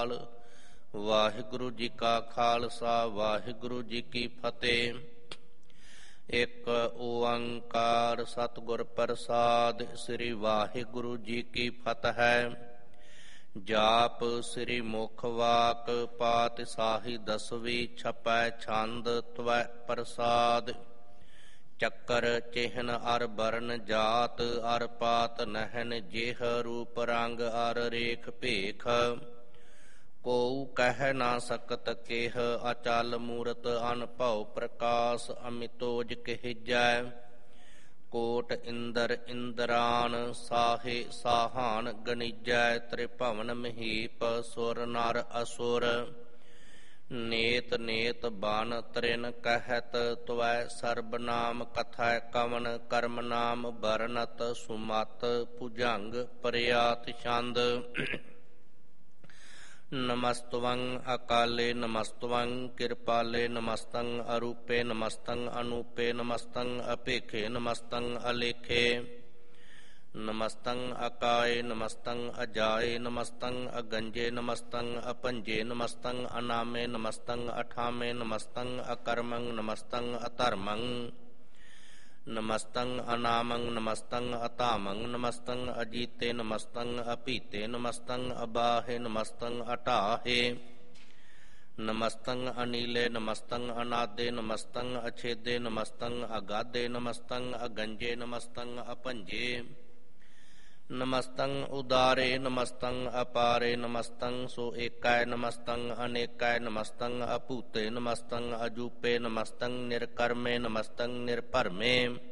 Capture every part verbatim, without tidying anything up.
ਅਕਾਲ। ਵਾਹਿਗੁਰੂ ਜੀ ਕਾ ਖਾਲਸਾ ਵਾਹਿਗੁਰੂ ਜੀ ਕੀ ਫਤਿਹ। ਇੱਕ ਓੰਕਾਰ ਸਤਿਗੁਰ ਪ੍ਰਸਾਦਿ। ਸ੍ਰੀ ਵਾਹਿਗੁਰੂ ਜੀ ਕੀ ਫਤਿਹ। ਜਾਪ ਸ੍ਰੀ ਮੁਖ ਵਾਕ ਪਾਤਿਸਾਹੀ ਦਸਵੀ ਛਪੈ ਛੰਦ ਤਵੈ ਪ੍ਰਸਾਦਿ। ਚੱਕਰ ਚਿਹਨ ਅਰ ਬਰਨ ਜਾਤ ਅਰ ਪਾਤ ਨਹਿਨ ਜਿਹ ਰੂਪ ਰੰਗ ਅਰ ਰੇਖ ਭੇਖ। ਕੋਉ ਕਹਿ ਨਾ ਸਕਤ ਕਿਹ ਅਚਲ ਮੂਰਤ ਅਨਭਉ ਪ੍ਰਕਾਸ਼ ਅਮਿਤੋਜ ਕਹਿਜੈ। ਕੋਟ ਇੰਦਰ ਇੰਦਰਾਨ ਸਾਹੇ ਸਾਹਾਨ ਗਣਿਜੈ। ਤ੍ਰਿਭਵਨ ਮਹੀਪ ਸੁਰ ਨਰ ਅਸੁਰ। ਨੇਤ ਨੇਤ ਬਨ ਤ੍ਰਿਨ ਕਹਿਤ ਤਵੈ ਸਰਬ ਨਾਮ ਕਥੈ ਕਵਨ ਕਰਮ ਨਾਮ ਬਰਨਤ ਸੁਮਤ ਭੁਜੰਗ ਪ੍ਰਿਆਤ ਛੰਦ। ਨਮਸਤਵੰ ਅਕਾਲੇ ਨਮਸਤਵੰ ਕਿਰਪਾਲੇ ਨਮਸਤੰ ਅਰੂਪੇ ਨਮਸਤੰ ਅਨੂਪੇ ਨਮਸਤੰ ਅਭੇਖੇ ਨਮਸਤੰ ਅਲੇਖੇ। ਨਮਸਤੰ ਅਕਾਏ ਨਮਸਤੰ ਅਜਾਏ ਨਮਸਤੰ ਅਗੰਜੇ ਨਮਸਤੰ ਅਪੰਜੇ ਨਮਸਤੰ ਅਨਾਮੇ ਨਮਸਤੰ ਅਠਾਮੇ ਨਮਸਤੰ ਅਕਰਮੰ ਨਮਸਤੰ ਅਧਰਮੰ। ਨਮਸਤੰ ਅਨਾਮੰ ਨਮਸਤੰ ਅਧਾਮੰ ਨਮਸਤੰ ਅਜੀਤੇ ਨਮਸਤੰ ਅਭੀਤੇ ਨਮਸਤੰ ਅਬਾਹੇ ਨਮਸਤੰ ਅਟਾਹੇ। ਨਮਸਤੰ ਅਨੀਲੇ ਨਮਸਤੰ ਅਨਾਦੇ ਨਮਸਤੰ ਅਛੇਦੇ ਨਮਸਤੰ ਅਗਾਧੇ ਨਮਸਤੰ ਅਗੰਜੇ ਨਮਸਤੰ ਅਪੰਜੇ। ਨਮਸਤੰ ਉਦਾਰੇ ਨਮਸਤੰ ਅਪਾਰੇ ਨਮਸਤੰ ਸੋ ਏਕੈ ਨਮਸਤੰ ਅਨੇਕੈ ਨਮਸਤੰ ਅਭੂਤੇ ਨਮਸਤੰ ਅਜੂਪੇ ਨਮਸਤੰ ਨਿਰਕਰਮੇ ਨਮਸਤੰ ਨਿਰਭਰਮੇ।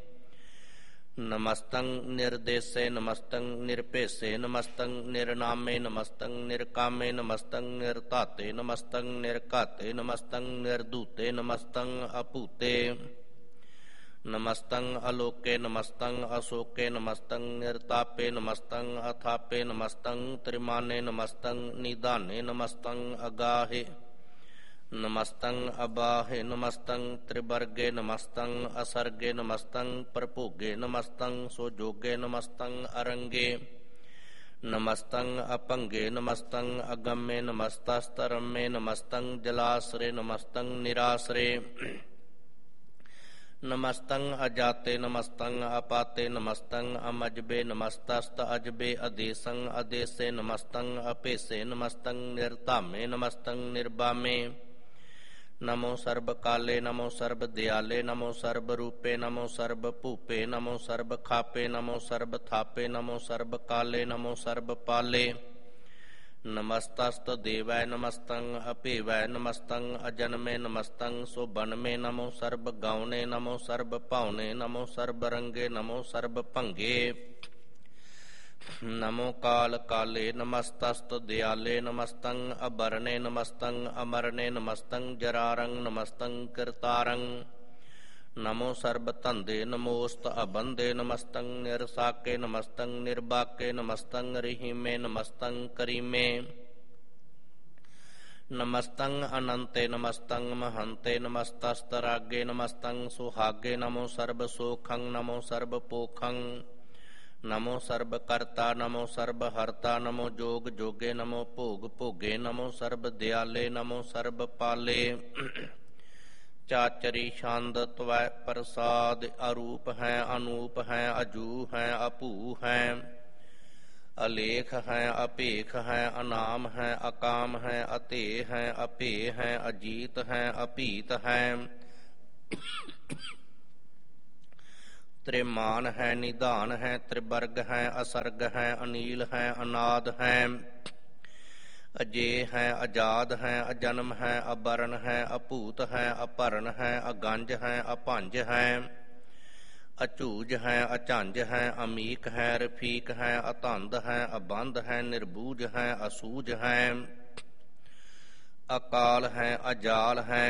ਨਮਸਤੰ ਨਿਰਦੇਸੇ ਨਮਸਤੰ ਨਿਰਭੇਸੇ ਨਮਸਤੰ ਨਿਰਨਾਮੇ ਨਮਸਤੰ ਨਿਰਕਾਮੇ ਨਮਸਤੰ ਨਿਰਧਾਤੇ ਨਮਸਤੰ ਨਿਰਘਾਤੇ ਨਮਸਤੰ ਨਿਰਧੂਤੇ ਨਮਸਤੰ ਅਭੂਤੇ। ਨਮਸਤੰ ਅਲੋਕੇ ਨਮਸਤੰ ਅਸ਼ੋਕੇ ਨਮਸਤੰ ਨਿਰਤਾਪੇ ਨਮਸਤੰ ਅਥਾਪੇ ਨਮਸਤੰ ਤ੍ਰਿਮਾਨੇ ਨਮਸਤੰ ਨਿਧਾਨੇ ਨਮਸਤੰ ਅਗਾਹੇ। ਨਮਸਤੰ ਅਬਾਹੇ ਨਮਸਤੰ ਤ੍ਰਿਵਰਗੇ ਨਮਸਤੰ ਅਸਰਗੇ ਨਮਸਤੰ ਪ੍ਰਭੋਗੇ ਨਮਸਤੰ ਸੋਜੋਗੇ ਨਮਸਤੰ ਅਰੰਗੇ। ਨਮਸਤੰ ਅਪੰਗੇ ਨਮਸਤੰ ਅਗੰਮੇ ਨਮਸਤਸਤਰਮੇ ਨਮਸਤੰ ਜਲਾਸਰੇ ਨਮਸਤੰ ਨਿਰਾਸਰੇ। ਨਮਸਤੰ ਅਜਾਤੇ ਨਮਸਤੰ ਅਪਾਤੇ ਨਮਸਤੰ ਅਮਜਬੇ ਨਮਸਤਸਤ ਅਜਬੇ ਅਦੇਸੰ ਅਦੇਸੇ ਨਮਸਤੰ ਅਭੇਸੇ ਨਮਸਤੰ ਨਿਰਧਾਮੇ ਨਮਸਤੰ ਨਿਰਬਾਮੇ। ਨਮੋ ਸਰਬ ਕਾਲੇ ਨਮੋ ਸਰਬ ਦਿਆਲੇ ਨਮੋ ਸਰਬ ਰੂਪੇ ਨਮੋ ਸਰਬ ਭੂਪੇ ਨਮੋ ਸਰਬ ਖਾਪੇ ਨਮੋ ਸਰਬ ਥਾਪੇ ਨਮੋ ਸਰਬ ਕਾਲੇ ਨਮੋ ਸਰਬ ਪਾਲੇ। ਨਮਸਤਸਤ ਦੇਵੈ ਨਮਸਤੰ ਅਭੇਵੈ ਨਮਸਤੰ ਅਜਨਮੇ ਨਮਸਤੰ ਸੋਬਨਮੇ ਨਮੋ ਸਰਬ ਗਾਉਨੇ ਨਮੋ ਸਰਬ ਭਾਉਨੇ ਨਮੋ ਸਰਬ ਰੰਗੇ ਨਮੋ ਸਰਬ ਭੰਗੇ। ਨਮੋ ਕਾਲ ਕਾਲੇ ਨਮਸਤਸਤ ਦਿਆਲੇ ਨਮਸਤੰ ਅਬਰਨੇ ਨਮਸਤੰ ਅਮਰਨੇ ਨਮਸਤੰ ਜਰਾਰੰ ਨਮਸਤੰ ਕਿਰਤਾਰੰ। ਨਮੋ ਸਰਬ ਧੰਦੇ ਨਮੋਸਤ ਅਬੰਦੇ ਨਮਸਤੰ ਨਿਰਸਾਕੇ ਨਮਸਤੰ ਨਿਰਬਾਕੇ ਨਮਸਤੰ ਰਹੀਮੇ ਨਮਸਤੰ ਕਰੀਮੇ। ਨਮਸਤੰ ਅਨੰਤੇ ਨਮਸਤੰ ਮਹੰਤੇ ਨਮਸਤਸਤ ਰਾਗੇ ਨਮਸਤੰ ਸੁਹਾਗੇ ਨਮੋ ਸਰਬ ਸੋਖੰ ਨਮੋ ਸਰਬ ਪੋਖੰ। ਨਮੋ ਸਰਬ ਕਰਤਾ ਨਮੋ ਸਰਬ ਹਰਤਾ ਨਮੋ ਜੋਗ ਜੋਗੇ ਨਮੋ ਭੋਗ ਭੋਗੇ ਨਮੋ ਸਰਬ ਦਿਆਲੇ ਨਮੋ ਸਰਬ ਪਾਲੇ। ਚਾਚਰੀ ਛੰਦ ਤਵੈ ਪ੍ਰਸਾਦ। ਅਰੂਪ ਹੈ ਅਨੂਪ ਹੈ ਅਜੂ ਹੈ ਅਭੂ ਹੈ ਅਲੇਖ ਹੈ ਅਭੇਖ ਹੈ ਅਨਾਮ ਹੈ ਅਕਾਮ ਹੈ ਅਤੇ ਹੈ ਅਭੇ ਹੈ ਅਜੀਤ ਹੈ ਅਭੀਤ ਹੈ। ਤ੍ਰਿਮਾਨ ਹੈ ਨਿਧਾਨ ਹੈ ਤ੍ਰਿਵਰਗ ਹੈ ਅਸਰਗ ਹੈ ਅਨੀਲ ਹੈ ਅਨਾਦ ਹੈ। ਅਜੇ ਹੈ ਆਜ਼ਾਦ ਹੈ ਅਜਨਮ ਹੈ ਅਬਰਨ ਹੈ ਅਭੂਤ ਹੈ ਅਭਰਨ ਹੈ ਅਗੰਜ ਹੈ ਅਭੰਜ ਹੈ। ਅਝੂਜ ਹੈ ਅਝੰਜ ਹੈ ਅਮੀਕ ਹੈ ਰਫੀਕ ਹੈ ਅਤੰਦ ਹੈ ਅਬੰਧ ਹੈ ਨਿਰਬੂਜ ਹੈ ਅਸੂਜ ਹੈ। ਅਕਾਲ ਹੈ ਅਜਾਲ ਹੈ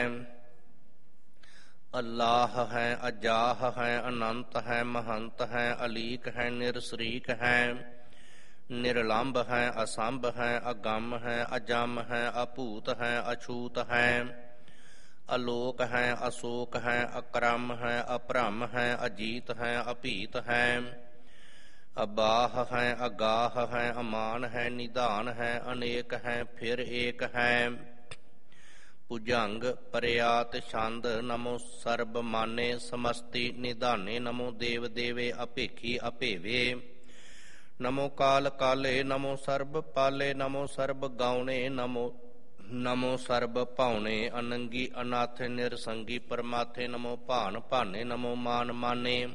ਅੱਲਾਹ ਹੈ ਅਜਾਹ ਹੈ ਅਨੰਤ ਹੈ ਮਹੰਤ ਹੈ ਅਲੀਕ ਹੈ ਨਿਰਸਰੀਕ ਹੈ। ਨਿਰਲੰਭ ਹੈ ਅਸੰਭ ਹੈ ਅਗੰਮ ਹੈ ਅਜਮ ਹੈ ਅਭੂਤ ਹੈ ਅਛੂਤ ਹੈ। ਅਲੋਕ ਹੈ ਅਸ਼ੋਕ ਹੈ ਅਕਰਮ ਹੈ ਅਭਰਮ ਹੈ ਅਜੀਤ ਹੈ ਅਭੀਤ ਹੈ। ਅਬਾਹ ਹੈ ਅਗਾਹ ਹੈ ਅਮਾਨ ਹੈ ਨਿਧਾਨ ਹੈ ਅਨੇਕ ਹੈ ਫਿਰ ਏਕ ਹੈ ਭੁਜੰਗ ਪਰਿਆਤ ਛੰਦ ਨਮੋ ਸਰਬ ਮਾਨੇ ਸਮਸਤੀ ਨਿਧਾਨੇ ਨਮੋ ਦੇਵ ਦੇਵੇ ਅਪੇਖੀ ਅਪੇਵੇ ਨਮੋ ਕਾਲ ਕਾਲੇ ਨਮੋ ਸਰਬ ਪਾਲੇ ਨਮੋ ਸਰਬ ਗਾਉਣੇ ਨਮੋ ਨਮੋ ਸਰਬ ਭਾਉਣੇ ਅਨੰਗੀ ਅਨਾਥ ਨਿਰਸੰਗੀ ਪਰਮਾਥੇ ਨਮੋ ਭਾਨ ਭਾਨੇ ਨਮੋ ਮਾਨ ਮਾਨੇ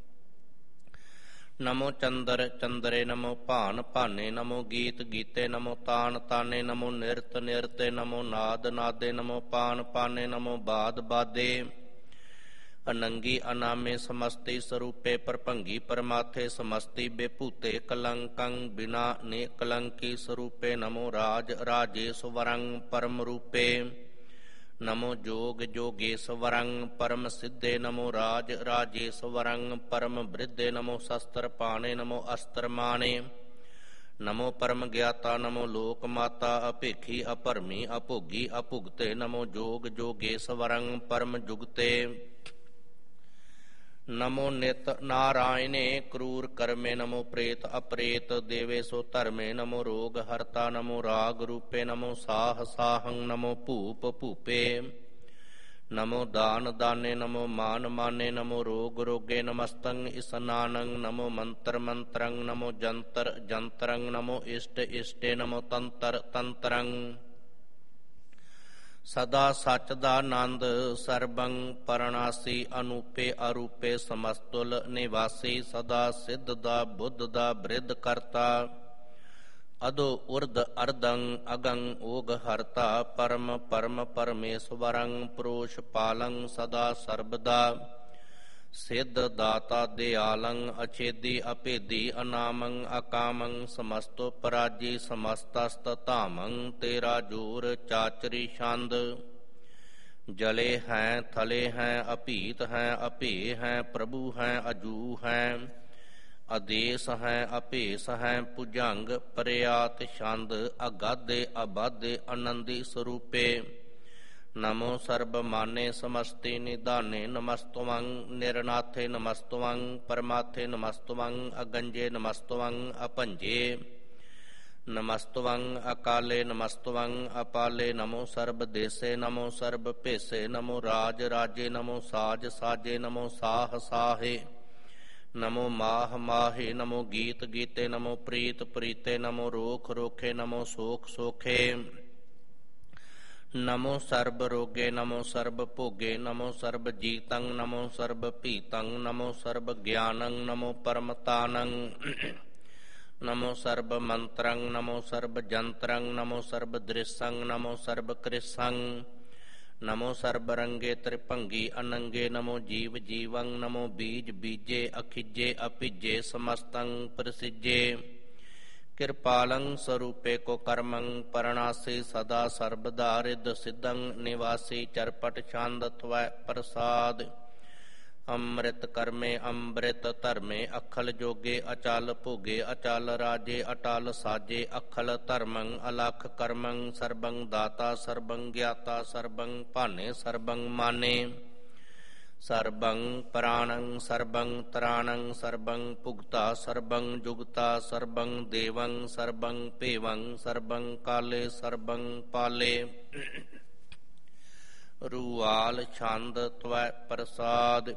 ਨਮੋ ਚੰਦਰ ਚੰਦਰੇ ਨਮੋ ਭਾਨ ਭਾਨੇ ਨਮੋ ਗੀਤ ਗੀਤੇ ਨਮੋ ਤਾਨ ਤਾਨੇ ਨਮੋ ਨਿਰਤ ਨਿਰਤੇ ਨਮੋ ਨਾਦ ਨਾਦੇ ਨਮੋ ਪਾਨ ਪਾਨੇ ਨਮੋ ਬਾਦ ਬਾਦੇ ਅਨੰਗੀ ਅਨਾਮੇ ਸਮਸਤੀ ਸਰੂਪੇ ਪਰਭੰਗੀ ਪਰਮਾਥੇ ਸਮਸਤੀ ਬੇਭੂਤੇ ਕਲੰਕੰ ਬਿਨਾ ਨੇ ਕਲੰਕੀ ਸਰੂਪੇ ਨਮੋ ਰਾਜ ਰਾਜੇਸ਼ਵਰੰ ਪਰਮ ਰੂਪੇ ਨਮੋ ਜੋਗ ਜੋਗੇਸ਼ਵਰੰ ਪਰਮ ਸਿੱਧੇ ਨਮੋ ਰਾਜ ਰਾਜੇਸ਼ਵਰੰ ਪਰਮ ਬ੍ਰਿਧੇ ਨਮੋ ਸ਼ਸਤਰ ਪਾਣੇ ਨਮੋ ਅਸਤਰ ਮਾਣੇ ਨਮੋ ਪਰਮ ਗਿਆਤਾ ਨਮੋ ਲੋਕ ਮਾਤਾ ਅਭੇਖੀ ਅਭਰਮੀ ਅਭੋਗੀ ਅਭੁਗਤੇ ਨਮੋ ਜੋਗ ਜੋਗੇਸ਼ਵਰੰ ਪਰਮ ਜੁਗਤੇ ਨਮੋ ਨਿਤ ਨਾਰਾਇਣੇ ਕਰੂਰ ਕਰਮੇ ਨਮੋ ਪ੍ਰੇਤ ਅਪ੍ਰੇਤ ਦੇਵੇ ਸੋ ਧਰਮੇ ਨਮੋ ਰੋਗ ਹਰਤਾ ਨਮੋ ਰਾਗ ਰੂਪੇ ਨਮੋ ਸਾਹ ਸਾਹੰ ਨਮੋ ਭੂਪ ਭੂਪੇ ਨਮੋ ਦਾਨ ਦਾਨੇ ਨਮੋ ਮਾਨ ਮਾਨੇ ਨਮੋ ਰੋਗ ਰੋਗੇ ਨਮਸਤੰ ਇਸਨਾਨੰ ਨਮੋ ਮੰਤਰ ਮੰਤਰੰ ਨਮੋ ਜੰਤਰ ਜੰਤਰੰ ਨਮੋ ਇਸ਼ਟ ਇਸ਼ਟੇ ਨਮੋ ਤੰਤਰ ਤੰਤਰੰ ਸਦਾ ਸਚ ਦਾ ਆਨੰਦ ਸਰਬੰ ਪਰਣਾਸੀ ਅਨੂਪੇ ਅਰੂਪੇ ਸਮਸਤੁਲ ਨਿਵਾਸੀ ਸਦਾ ਸਿੱਧ ਦਾ ਬੁੱਧ ਦਾ ਬ੍ਰਿਧ ਕਰਤਾ ਅਦੋ ਉਰਧ ਅਰਧੰ ਅਗੰ ਓਗ ਹਰਤਾ ਪਰਮ ਪਰਮ ਪਰਮੇਸ਼ਵਰੰ ਪੁਰੂਸ਼ ਪਾਲੰ ਸਦਾ ਸਰਬਦਾ ਸਿੱਧ ਦਾਤਾ ਦਿਆਲੰ ਅਛੇਦੀ ਅਭੇਦੀ ਅਨਾਮੰ ਅਕਾਮੰ ਸਮਸਤੋ ਪਰਾਜੀ ਸਮਸਤਸਤ ਧਾਮੰ ਤੇਰਾ ਜੋਰ ਚਾਚਰੀ ਛੰਦ ਜਲੇ ਹੈ ਥਲੇ ਹੈ ਅਭੀਤ ਹੈ ਅਭੇ ਹੈ ਪ੍ਰਭੂ ਹੈ ਅਜੂ ਹੈ ਆਦੇਸ ਹੈ ਅਭੇਸ ਹੈ ਭੁਜੰਗ ਪਰਿਆਤ ਛੰਦ ਅਗਾਧੇ ਅਬਾਧੇ ਆਨੰਦੀ ਸਰੂਪੇ ਨਮੋ ਸਰਬ ਮਾਨੇ ਸਮਸਤੀ ਨਿਧਾਨੇ ਨਮਸਤਵੰ ਨਿਰਨਾਥੇ ਨਮਸਤਵੰ ਪਰਮਾਥੇ ਨਮਸਤਵੰ ਅਗੰਜੇ ਨਮਸਤਵੰ ਅਭੰਜੇ ਨਮਸਤਵੰ ਅਕਾਲੇ ਨਮਸਤਵੰ ਅਪਾਲੇ ਨਮੋ ਸਰਬ ਦੇਸੇ ਨਮੋ ਸਰਬ ਭੇਸੇ ਨਮੋ ਰਾਜ ਰਾਜੇ ਨਮੋ ਸਾਜ ਸਾਜੇ ਨਮੋ ਸਾਹ ਸਾਹੇ ਨਮੋ ਮਾਹ ਮਾਹੇ ਨਮੋ ਗੀਤ ਗੀਤੇ ਨਮੋ ਪ੍ਰੀਤ ਪ੍ਰੀਤੇ ਨਮੋ ਰੋਖ ਰੋਖੇ ਨਮੋ ਸੋਖ ਸੋਖੇ ਨਮੋ ਸਰਬ ਰੋਗੇ ਨਮੋ ਸਰਬ ਭੋਗੇ ਨਮੋ ਸਰਬ ਜੀਤੰ ਨਮੋ ਸਰਬ ਭੀਤੰ ਨਮੋ ਸਰਬ ਗਿਆਨੰ ਨਮੋ ਪਰਮਤਾਨੰ ਨਮੋ ਸਰਬ ਮੰਤਰੰ ਨਮੋ ਸਰਬ ਜੰਤਰੰ ਨਮੋ ਸਰਬ ਦ੍ਰਿਸ਼ੰ ਨਮੋ ਸਰਬ ਕ੍ਰਿਸ਼ੰ ਨਮੋ ਸਰਬ ਰੰਗੇ ਤ੍ਰਿਭੰਗੀ ਅਨੰਗੇ ਨਮੋ ਜੀਵ ਜੀਵੰ ਨਮੋ ਬੀਜ ਬੀਜੇ ਅਖਿਜੇ ਅਭਿਜੇ ਸਮਸਤੰ ਪ੍ਰਸਿਜੇ ਕਿਰਪਾਲੰ ਸਰੂਪੇ ਕੋ ਕਰਮੰ ਪਰਣਾਸੀ ਸਦਾ ਸਰਬਦਾ ਰਿੱਧ ਸਿੱਧੰ ਨਿਵਾਸੀ ਚਰਪਟ ਛੰਦ ਤਵੈ ਪ੍ਰਸਾਦ ਅੰਮ੍ਰਿਤ ਕਰਮੇ ਅੰਮ੍ਰਿਤ ਧਰਮੇ ਅਖਲ ਜੋਗੇ ਅਚਲ ਭੋਗੇ ਅਚਲ ਰਾਜੇ ਅਟਲ ਸਾਜੇ ਅਖਲ ਧਰਮੰ ਅਲਖ ਕਰਮੰ ਸਰਬੰ ਦਾਤਾ ਸਰਬੰ ਗਿਆਤਾ ਸਰਬੰ ਭਾਨੇ ਸਰਬੰ ਮਾਨੇ ਸਰਬੰ ਪ੍ਰਾਣੰ ਸਰਬੰ ਤਰਾਣੰ ਸਰਬੰ ਭੁਗਤਾ ਸਰਬੰ ਜੁਗਤਾ ਸਰਬੰ ਦੇਵੰ ਸਰਬੰ ਭੇਵੰ ਸਰਬੰ ਕਾਲੇ ਸਰਬੰ ਪਾਲੇ ਰੂਆਲ ਛੰਦ ਤਵੈ ਪ੍ਰਸਾਦ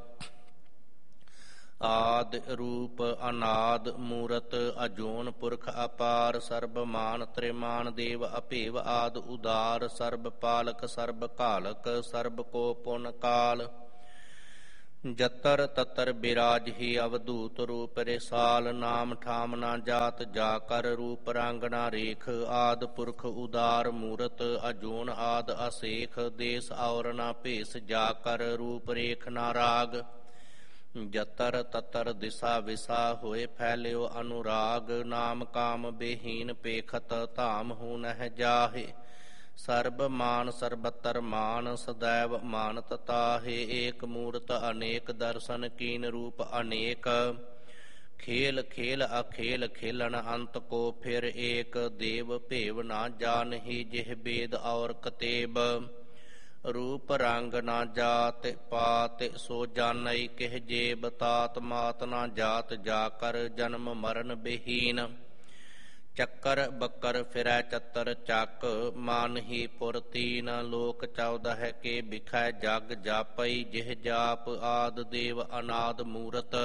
ਆਦਿ ਰੂਪ ਅਨਾਦ ਮੂਰਤ ਅਜੋਨ ਪੁਰਖ ਅਪਾਰ ਸਰਬ ਮਾਨ ਤ੍ਰਿਮਾਨ ਦੇਵ ਅਭੇਵ ਆਦ ਉਦਾਰ ਸਰਬ ਪਾਲਕ ਸਰਬ ਘਾਲਕ ਸਰਬ ਕੋ ਪੁਨ ਕਾਲ ਜਤਰ ਤਤਰ ਬਿਰਾਜ ਹੀ ਅਵਧੂਤ ਰੂਪ ਰਿਸਾਲ ਨਾਮ ਠਾਮ ਨਾ ਜਾਤ ਜਾ ਕਰ ਰੂਪ ਰਾਂਗਣਾ ਰੇਖ ਆਦ ਪੁਰਖ ਉਦਾਰ ਮੂਰਤ ਅਜੂਨ ਆਦ ਅਸੇਖ ਦੇਸ ਔਰ ਨਾ ਭੇਸ ਜਾ ਕਰ ਰੂਪ ਰੇਖ ਨਾ ਰਾਗ ਜਤਰ ਤਤਰ ਦਿਸਾ ਵਿਸਾ ਹੋਏ ਫੈਲਿਓ ਅਨੁਰਾਗ ਨਾਮ ਕਾਮ ਬੇਹੀਨ ਪੇਖਤ ਧਾਮ ਹੂ ਨਹਿ ਜਾਹੇ ਸਰਬ ਮਾਨ ਸਰਬਤਰ ਮਾਨ ਸਦੈਵ ਮਾਨਤ ਤਾਹੇ ਏਕ ਮੂਰਤ ਅਨੇਕ ਦਰਸ਼ਨ ਕੀਨ ਰੂਪ ਅਨੇਕ ਖੇਲ ਖੇਲ ਅਖੇਲ ਖੇਲਣ ਅੰਤ ਕੋ ਫਿਰ ਏਕ ਦੇਵ ਭੇਵ ਨਾ ਜਾਨਹੀ ਜਿਹ ਬੇਦ ਔਰ ਕਤੇਬ ਰੂਪ ਰੰਗ ਨਾ ਜਾਤ ਪਾਤ ਸੋ ਜਾਣਈ ਕਿਹ ਜੇ ਬਤਾਤ ਮਾਤ ਨਾ ਜਾਤ ਜਾ ਕਰ ਜਨਮ ਮਰਨ ਬਿਹੀਨ ਚੱਕਰ ਬੱਕਰ ਫਿਰੈ ਚੱਤਰ ਚੱਕ ਮਾਨ ਹੀ ਪੁਰ ਤੀਨ ਲੋਕ ਚੌਦਹ ਕੇ ਬਿਖੈ ਜਗ ਜਾਪਈ ਜਿਹ ਜਾਪ ਆਦ ਦੇਵ ਅਨਾਦ ਮੂਰਤ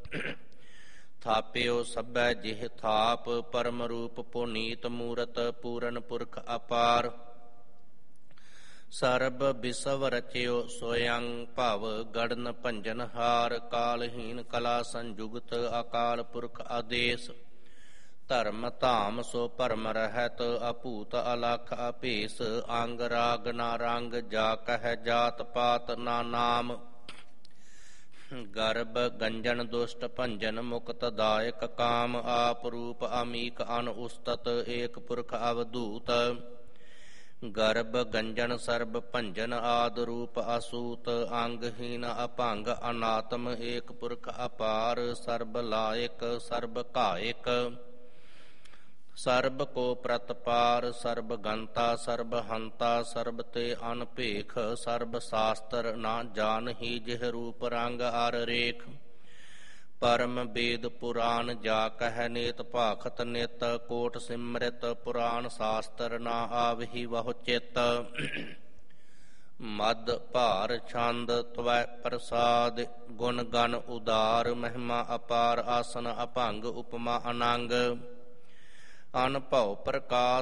ਥਾਪਿਓ ਸਭੈ ਜਿਹ ਥਾਪ ਪਰਮ ਰੂਪ ਪੁਨੀਤ ਮੂਰਤ ਪੂਰਨ ਪੁਰਖ ਅਪਾਰ ਸਰਬ ਬਿਸਵ ਰਚਿਓ ਸੋਯੰ ਭਵ ਗੜਨ ਭੰਜਨ ਹਾਰ ਕਾਲਹੀਨ ਕਲਾ ਸੰਜੁਗਤ ਅਕਾਲ ਪੁਰਖ ਆਦੇਸ ਧਰਮ ਧਾਮ ਸੋ ਭਰਮ ਰਹਿਤ ਅਭੂਤ ਅਲਖ ਅਭੇਸ ਅੰਗ ਰਾਗ ਨਾ ਰੰਗ ਜਾ ਕਹਿ ਜਾਤ ਪਾਤ ਨਾ ਨਾਮ ਗਰਭ ਗੰਜਨ ਦੁਸ਼ਟ ਭੰਜਨ ਮੁਕਤ ਦਾਇਕ ਕਾਮ ਆਪ ਰੂਪ ਅਮੀਕ ਅਨ ਉਸਤਤ ਏਕ ਪੁਰਖ ਅਵਧੂਤ ਗਰਭ ਗੰਜਨ ਸਰਬ ਭੰਜਨ ਆਦ ਰੂਪ ਅਸੂਤ ਅੰਗਹੀਨ ਅਭੰਗ ਅਨਾਤਮ ਏਕ ਪੁਰਖ ਅਪਾਰ ਸਰਬ ਲਾਇਕ ਸਰਬ ਘਾਇਕ ਸਰਬ ਕੋ ਪ੍ਰਤਪਾਰ ਸਰਬ ਗੰਤਾ ਸਰਬ ਹੰਤਾ ਸਰਬ ਤੇ ਅਨਭੇਖ ਸਰਬ ਸਾਸਤਰ ਨਾ ਜਾਣਹੀ ਜਿਹ ਰੂਪ ਰੰਗ ਅਰ ਰੇਖ ਪਰਮ ਬੇਦ ਪੁਰਾਨ ਜਾ ਕਹਿ ਨੇਤ ਭਾਖਤ ਨਿਤ ਕੋਟ ਸਿਮਰਿਤ ਪੁਰਾਨ ਸਾਸਤਰ ਨਾ ਆਵਹੀ ਬਹੁ ਚਿਤ ਮਦ ਭਾਰ ਛੰਦ ਤਵੈ ਪ੍ਰਸਾਦ ਗੁਣ ਗਨ ਉਦਾਰ ਮਹਿਮਾ ਅਪਾਰ ਆਸਨ ਅਭੰਗ ਉਪਮਾ ਅਨੰਗ ਅਨਭਉ ਪ੍ਰਕਾਸ਼